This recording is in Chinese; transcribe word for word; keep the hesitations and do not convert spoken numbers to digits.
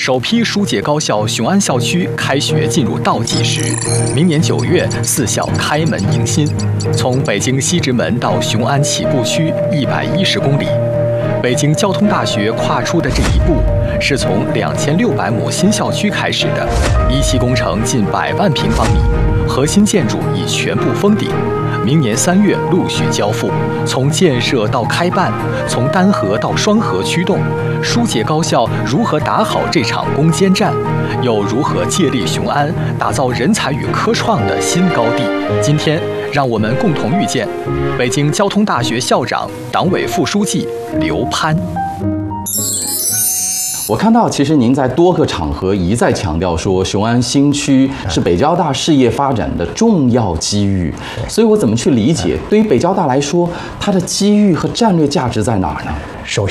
首批疏解高校雄安校区开学进入倒计时，明年九月四校开门迎新。从北京西直门到雄安起步区一百一十公里，北京交通大学跨出的这一步，是从两千六百亩新校区开始的，一期工程近百万平方米，核心建筑已全部封顶。明年三月陆续交付。从建设到开办，从单核到双核驱动，疏解高校如何打好这场攻坚战，又如何借力雄安，打造人才与科创的新高地？今天，让我们共同遇见北京交通大学校长、党委副书记刘攀。 我看到，其实您在多个场合一再强调说，雄安新区是北交大事业发展的重要机遇。所以我怎么去理解？对于北交大来说，它的机遇和战略价值在哪儿呢？ 首先。